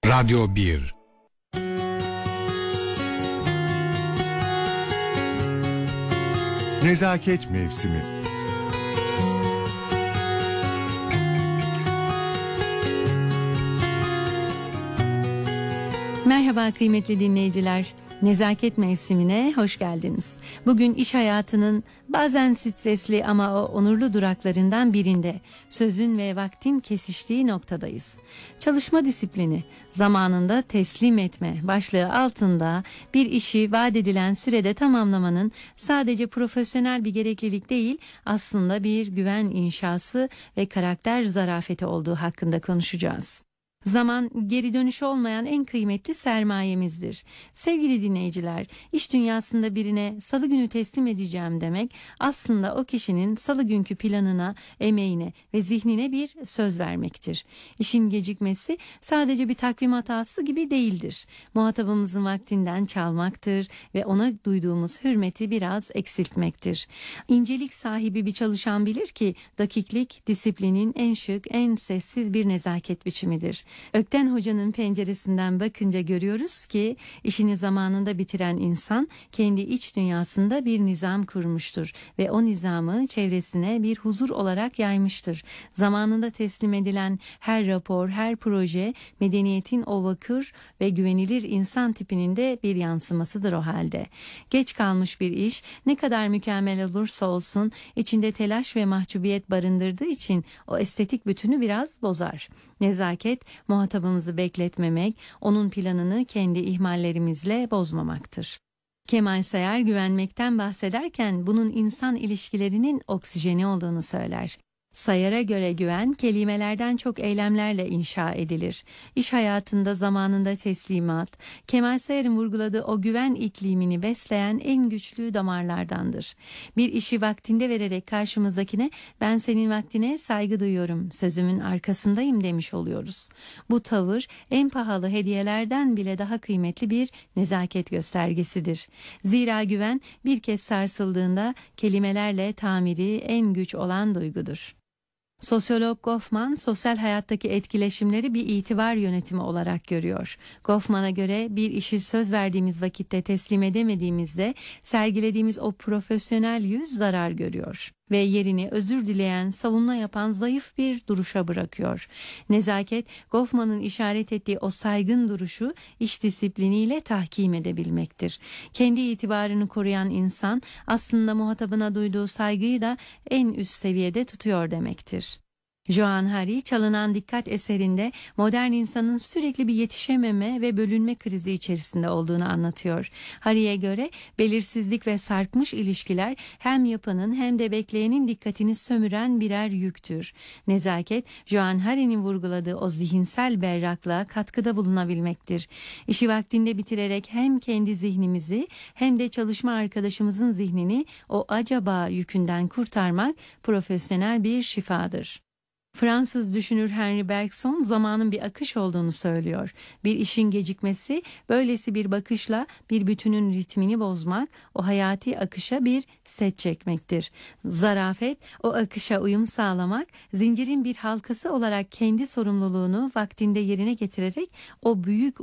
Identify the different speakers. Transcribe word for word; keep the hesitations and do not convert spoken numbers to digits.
Speaker 1: Radyo bir.
Speaker 2: Nezaket Mevsimi.
Speaker 3: Merhaba kıymetli dinleyiciler. Nezaket mevsimine hoş geldiniz. Bugün iş hayatının bazen stresli ama o onurlu duraklarından birinde, sözün ve vaktin kesiştiği noktadayız. Çalışma disiplini, zamanında teslim etme başlığı altında bir işi vaat edilen sürede tamamlamanın sadece profesyonel bir gereklilik değil, aslında bir güven inşası ve karakter zarafeti olduğu hakkında konuşacağız. Zaman geri dönüşü olmayan en kıymetli sermayemizdir. Sevgili dinleyiciler, iş dünyasında birine salı günü teslim edeceğim demek aslında o kişinin salı günkü planına, emeğine ve zihnine bir söz vermektir. İşin gecikmesi sadece bir takvim hatası gibi değildir. Muhatabımızın vaktinden çalmaktır ve ona duyduğumuz hürmeti biraz eksiltmektir. İncelik sahibi bir çalışan bilir ki dakiklik disiplinin en şık, en sessiz bir nezaket biçimidir. Ökten Hoca'nın penceresinden bakınca görüyoruz ki işini zamanında bitiren insan kendi iç dünyasında bir nizam kurmuştur ve o nizamı çevresine bir huzur olarak yaymıştır. Zamanında teslim edilen her rapor, her proje medeniyetin o vakır ve güvenilir insan tipinin de bir yansımasıdır o halde. Geç kalmış bir iş ne kadar mükemmel olursa olsun içinde telaş ve mahcubiyet barındırdığı için o estetik bütünü biraz bozar. Nezaket, muhatabımızı bekletmemek, onun planını kendi ihmallerimizle bozmamaktır. Kemal Sayar güvenmekten bahsederken bunun insan ilişkilerinin oksijeni olduğunu söyler. Sayar'a göre güven kelimelerden çok eylemlerle inşa edilir. İş hayatında zamanında teslimat, Kemal Sayar'ın vurguladığı o güven iklimini besleyen en güçlü damarlardandır. Bir işi vaktinde vererek karşımızdakine ben senin vaktine saygı duyuyorum, sözümün arkasındayım demiş oluyoruz. Bu tavır en pahalı hediyelerden bile daha kıymetli bir nezaket göstergesidir. Zira güven bir kez sarsıldığında kelimelerle tamiri en güç olan duygudur. Sosyolog Goffman, sosyal hayattaki etkileşimleri bir itibar yönetimi olarak görüyor. Goffman'a göre bir işi söz verdiğimiz vakitte teslim edemediğimizde sergilediğimiz o profesyonel yüz zarar görüyor ve yerini özür dileyen, savunma yapan zayıf bir duruşa bırakıyor. Nezaket, Goffman'ın işaret ettiği o saygın duruşu iş disipliniyle tahkim edebilmektir. Kendi itibarını koruyan insan aslında muhatabına duyduğu saygıyı da en üst seviyede tutuyor demektir. Johann Hari, Çalınan Dikkat eserinde modern insanın sürekli bir yetişememe ve bölünme krizi içerisinde olduğunu anlatıyor. Hari'ye göre belirsizlik ve sarkmış ilişkiler hem yapanın hem de bekleyenin dikkatini sömüren birer yüktür. Nezaket, Johann Hari'nin vurguladığı o zihinsel berraklığa katkıda bulunabilmektir. İşi vaktinde bitirerek hem kendi zihnimizi hem de çalışma arkadaşımızın zihnini o acaba yükünden kurtarmak profesyonel bir şifadır. Fransız düşünür Henri Bergson zamanın bir akış olduğunu söylüyor. Bir işin gecikmesi böylesi bir bakışla bir bütünün ritmini bozmak, o hayati akışa bir set çekmektir. Zarafet, o akışa uyum sağlamak, zincirin bir halkası olarak kendi sorumluluğunu vaktinde yerine getirerek o büyük